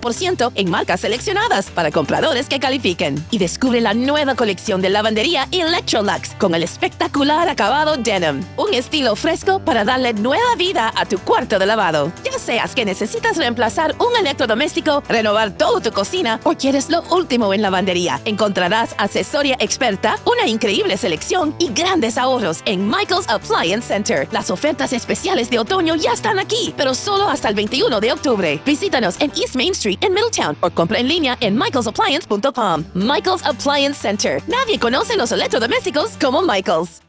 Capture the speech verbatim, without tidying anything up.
por ciento en marcas seleccionadas para compradores que califiquen. Y descubre la nueva colección de lavandería Electrolux con el espectacular acabado denim. Un estilo fresco para darle nueva vida a tu cuarto de lavado. Ya seas que necesitas reemplazar un electrodoméstico, renovar toda tu cocina o quieres lo último en lavandería, encontrarás asesoría experta, una increíble selección y grandes ahorros en Michael's Appliance Center. Las ofertas especiales de otoño ya están aquí, pero solo hasta el veintiuno de octubre. Visítanos en East Main Street en Middletown o compra en línea en michaels appliance punto com. Michael's Appliance Center. Nadie conoce los electrodomésticos como Michael's.